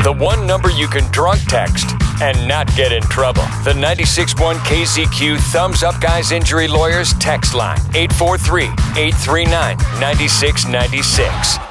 The one number you can drunk text and not get in trouble. The 96.1 KZQ Thumbs Up Guys Injury Lawyers text line. 843-839-9696.